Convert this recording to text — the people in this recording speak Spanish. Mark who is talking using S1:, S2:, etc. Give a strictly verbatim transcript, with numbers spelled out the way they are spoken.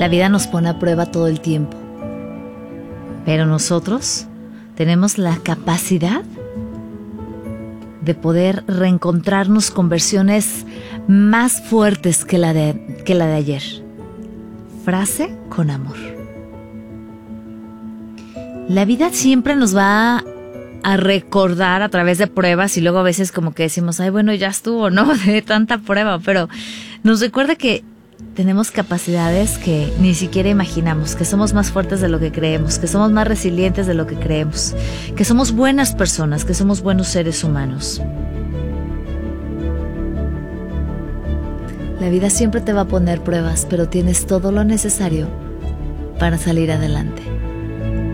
S1: La vida nos pone a prueba todo el tiempo, pero nosotros tenemos la capacidad de poder reencontrarnos con versiones más fuertes que la de, que la de ayer. Frase con amor. La vida siempre nos va a recordar a través de pruebas y luego a veces como que decimos, ay, bueno, ya estuvo, ¿no? De tanta prueba, pero nos recuerda que tenemos capacidades que ni siquiera imaginamos, que somos más fuertes de lo que creemos, que somos más resilientes de lo que creemos, que somos buenas personas, que somos buenos seres humanos. La vida siempre te va a poner pruebas, pero tienes todo lo necesario para salir adelante.